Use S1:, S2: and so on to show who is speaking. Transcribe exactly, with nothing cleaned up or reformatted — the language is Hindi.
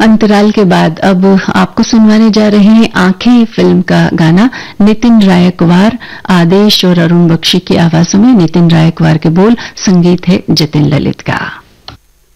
S1: अंतराल के बाद अब आपको सुनवाने जा रहे हैं आंखें फिल्म का गाना। नितिन रायकवार, आदेश और अरुण बख्शी की आवाजों में नितिन रायकवार के बोल, संगीत है जतिन ललित का।